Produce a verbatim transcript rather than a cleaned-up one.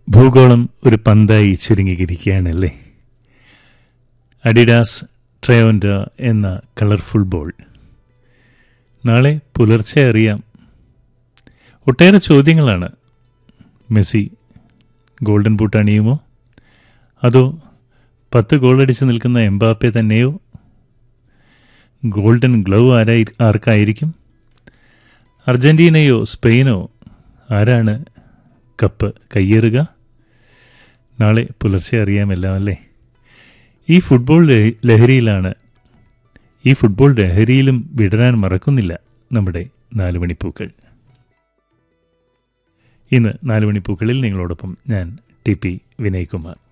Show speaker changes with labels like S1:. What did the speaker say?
S1: ഭൂഗോളം ഒരു പന്തായി ചുരുങ്ങിയിരിക്കുകയാണല്ലേ. അഡിഡാസ് ട്രയോൻഡ എന്ന colourful ball. നാളെ പുലർച്ചെ അറിയാം. ഒട്ടേറെ ചോദ്യങ്ങളാണ്. മെസ്സി ഗോൾഡൻ ബൂട്ട് അണിയുമോ, അതോ പത്ത് ഗോളടിച്ച് നിൽക്കുന്ന എംബാപ്പെ തന്നെയോ? ഗോൾഡൻ ഗ്ലൗ ആരായി ആർക്കായിരിക്കും? അർജന്റീനയോ സ്പെയിനോ? ആരാണ് കപ്പ് കയ്യേറുക? നാളെ പുലർച്ചെ അറിയാമെല്ലാം അല്ലേ. ഈ ഫുട്ബോൾ ലഹരിയിലാണ് ഈ ഫുട്ബോൾ ലഹരിയിലും വിടരാൻ മറക്കുന്നില്ല നമ്മുടെ നാലുമണിപ്പൂക്കൾ. ഇന്ന് നാലുമണിപ്പൂക്കളിൽ നിങ്ങളോടൊപ്പം ഞാൻ ടി പി വിനയ്കുമാർ.